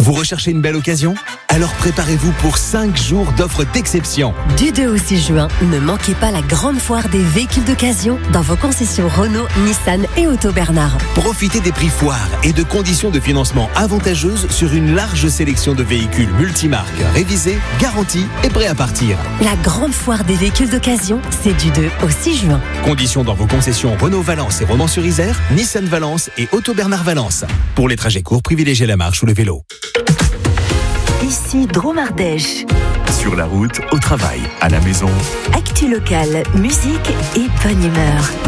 Vous recherchez une belle occasion ? Alors préparez-vous pour 5 jours d'offres d'exception. Du 2 au 6 juin, ne manquez pas la grande foire des véhicules d'occasion dans vos concessions Renault, Nissan et Auto Bernard. Profitez des prix foires et de conditions de financement avantageuses sur une large sélection de véhicules multimarques, révisés, garantis et prêts à partir. La grande foire des véhicules d'occasion, c'est du 2 au 6 juin. Conditions dans vos concessions Renault Valence et Romans-sur-Isère, Nissan Valence et Auto Bernard Valence. Pour les trajets courts, privilégiez la marche ou le vélo. Ici Drôme-Ardèche. Sur la route, au travail, à la maison. Actu locale, musique et bonne humeur.